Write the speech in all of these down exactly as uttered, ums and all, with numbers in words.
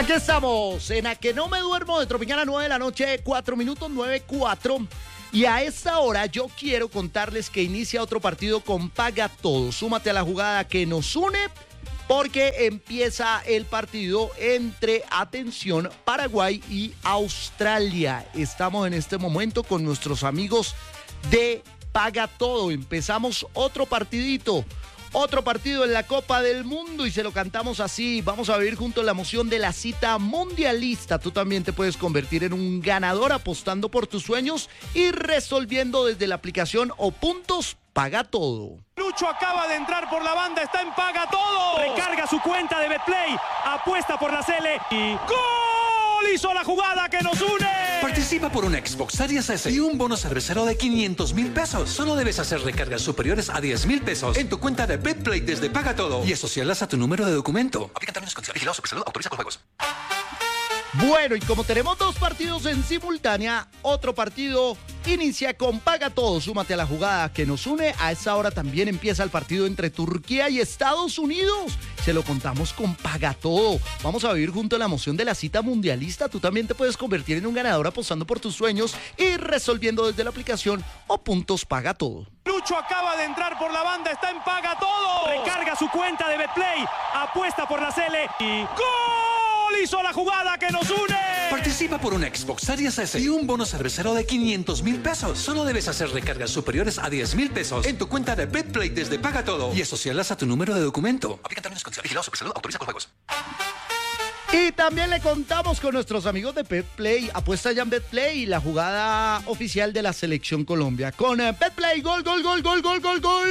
Aquí estamos, en A Que No Me Duermo de Tropicana, nueve de la noche, cuatro minutos, nueve cuatro. Y a esta hora yo quiero contarles que inicia otro partido con Paga Todo. Súmate a la jugada que nos une porque empieza el partido entre, atención, Paraguay y Australia. Estamos en este momento con nuestros amigos de Paga Todo. Empezamos otro partidito. Otro partido en la Copa del Mundo y se lo cantamos así. Vamos a vivir juntos la emoción de la cita mundialista. Tú también te puedes convertir en un ganador apostando por tus sueños y resolviendo desde la aplicación o puntos Paga Todo. Lucho acaba de entrar por la banda, está en Paga Todo. Recarga su cuenta de Betplay, apuesta por la Cele y ¡gol! Hizo la jugada que nos une. Participa por un Xbox Series S y un bono cervecero de quinientos mil pesos. Solo debes hacer recargas superiores a diez mil pesos en tu cuenta de Betplay desde Paga Todo y asociarlas a tu número de documento. Aplican términos y condiciones. Vigilado Supersalud, autoriza con juegos. Bueno, y como tenemos dos partidos en simultánea, otro partido inicia con Paga Todo. Súmate a la jugada que nos une. A esa hora también empieza el partido entre Turquía y Estados Unidos. Se lo contamos con Paga Todo. Vamos a vivir junto a la emoción de la cita mundialista. Tú también te puedes convertir en un ganador apostando por tus sueños y resolviendo desde la aplicación o puntos Paga Todo. Lucho acaba de entrar por la banda, está en Paga Todo. Recarga su cuenta de Betplay, apuesta por la Cele y ¡gol! Hizo la jugada que nos une. Participa por un Xbox Series S y un bono cervecero de quinientos mil pesos. Solo debes hacer recargas superiores a diez mil pesos en tu cuenta de Betplay desde Paga Todo y asociarlas a tu número de documento. Aplican términos y condiciones. Vigilado Supersalud, autoriza con juegos. Y también le contamos con nuestros amigos de Betplay. Apuesta ya en Betplay, la jugada oficial de la Selección Colombia. Con eh, Betplay, gol, gol, gol, gol, gol, gol, gol.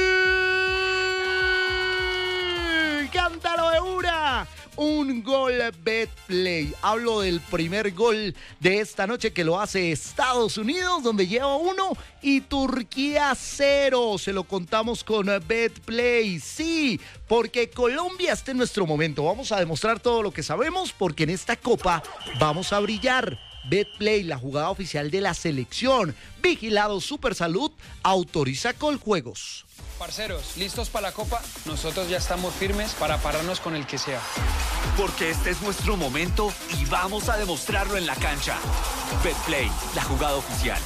¡Cántalo de una! Un gol Betplay. Hablo del primer gol de esta noche que lo hace Estados Unidos, donde lleva uno, y Turquía cero. Se lo contamos con Betplay. Sí, porque Colombia está en nuestro momento. Vamos a demostrar todo lo que sabemos, porque en esta copa vamos a brillar. Betplay, la jugada oficial de la selección. Vigilado Supersalud, autoriza Coljuegos. Parceros, ¿listos para la Copa? Nosotros ya estamos firmes para pararnos con el que sea. Porque este es nuestro momento y vamos a demostrarlo en la cancha. Betplay, la jugada oficial.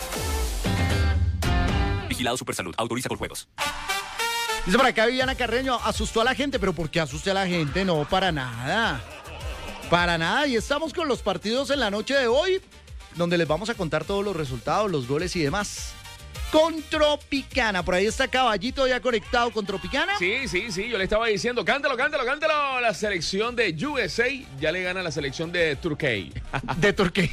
Vigilado Supersalud, autoriza con juegos. Dice por acá Viviana Carreño, asustó a la gente, pero ¿por qué asusté a la gente? No, para nada. Para nada. Y estamos con los partidos en la noche de hoy, donde les vamos a contar todos los resultados, los goles y demás. Con Tropicana, por ahí está Caballito ya conectado con Tropicana. Sí, sí, sí, yo le estaba diciendo, cántalo, cántalo, cántalo. La selección de U S A ya le gana a la selección de Turquía. De Turquía.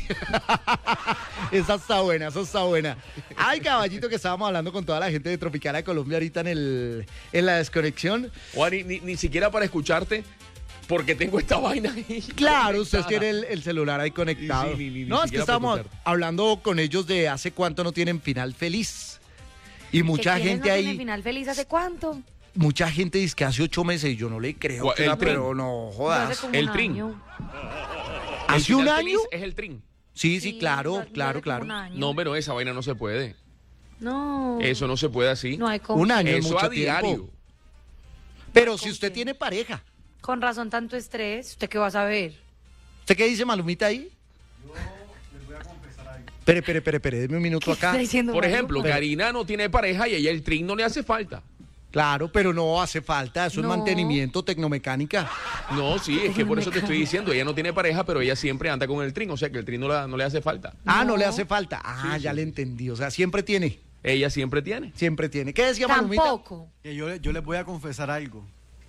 Esa está buena, esa está buena. Ay, Caballito, que estábamos hablando con toda la gente de Tropicana de Colombia ahorita en, el, en la desconexión. Juan, ni, ni, ni siquiera para escucharte, porque tengo esta vaina ahí. Claro, usted tiene el, el celular ahí conectado. Sí, ni, ni, ni no, es que estábamos hablando con ellos de hace cuánto no tienen final feliz. Y mucha gente no ahí. ¿Tiene final feliz hace cuánto? Mucha gente dice que hace ocho meses y yo no le creo. El claro, trin. Pero no jodas. El trin. ¿Hace un año? Es el trin. Sí, sí, sí, claro, claro, claro. No, pero esa vaina no se puede. No. Eso no se puede así. No hay como. Un año, eso mucho a diario. Tiempo. Pero si usted tiene pareja. Con razón tanto estrés, ¿usted qué va a saber? ¿Usted qué dice, Malumita, ahí? Yo les voy a confesar algo. Espere, espere, espere, espere, déme un minuto acá. Por ejemplo, Karina no tiene pareja y a ella el trin no le hace falta. Claro, pero no hace falta, eso no. es mantenimiento, tecnomecánica. No, sí, es que por eso te estoy diciendo, ella no tiene pareja, pero ella siempre anda con el trin, o sea que el trin no, la, no le hace falta. Ah, no, no le hace falta. Ah, sí, ya sí. le entendí, o sea, siempre tiene. Ella siempre tiene. Siempre tiene. ¿Qué decía Malumita? Tampoco. Que yo, yo les voy a confesar algo.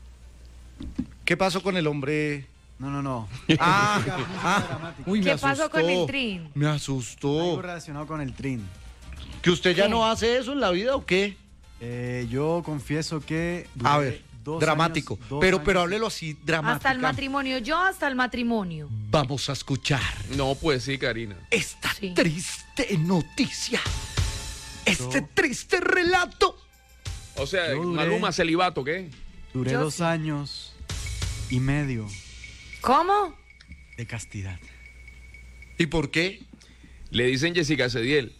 ¿Qué pasó con el hombre? No, no, no. Ah, Música, música ah. dramática. Uy, me ¿Qué pasó asustó. con el trin? Me Algo asustó. relacionado con el trin. ¿Que usted ya ¿Qué? no hace eso en la vida o qué? Eh, yo confieso que... duré A ver, dos dramático. años- dos pero, años- pero háblelo así, dramático. Hasta el matrimonio, yo hasta el matrimonio. Vamos a escuchar No, pues sí, Karina. esta Sí. triste noticia. Este Yo- triste relato. O sea, Yo duré- Maluma, celibato, ¿qué? Duré Yo dos sí. años y medio ¿Cómo? de castidad. ¿Y por qué? Le dicen Jessica Cediel.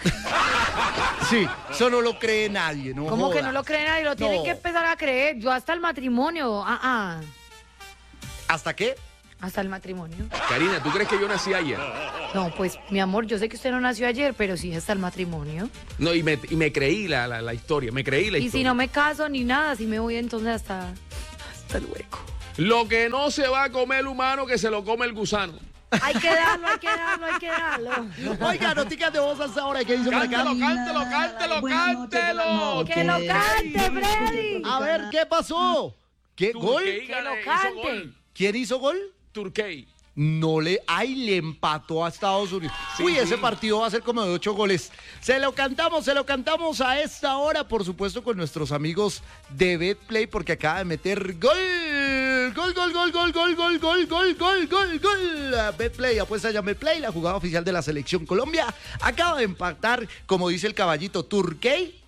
Sí, eso no lo cree nadie, ¿no? ¿Cómo que joda. no lo creen nadie? Lo tienen No. que empezar a creer. Yo hasta el matrimonio. Ah, ah. ¿Hasta qué? Hasta el matrimonio. Karina, ¿tú crees que yo nací ayer? No, pues, mi amor, yo sé que usted no nació ayer, pero sí hasta el matrimonio. No, y me, y me creí la, la, la historia, me creí la Y historia. si no me caso ni nada, si me voy entonces hasta, hasta luego. Lo que no se va a comer el humano, que se lo come el gusano. Hay que darlo, hay que darlo, hay que darlo. Oiga, noticias de voz hasta ahora. ¿Qué dice por acá? Cántelo, cántelo, cántelo, cántelo. ¡Que lo cante, Freddy! A ver, ¿qué pasó? ¿Qué gol? Turquía Que lo hizo cante. gol. ¿Quién hizo gol? Turquía. No le, ay, le empató a Estados Unidos. Sí, Uy, sí. ese partido va a ser como de ocho goles. Se lo cantamos, se lo cantamos a esta hora, por supuesto, con nuestros amigos de BetPlay, porque acaba de meter gol. Gol, gol, gol, gol, gol, gol, gol, gol, gol, gol, gol. BetPlay, apuesta ya BetPlay, la jugada oficial de la Selección Colombia. Acaba de empatar, como dice el caballito, Turquía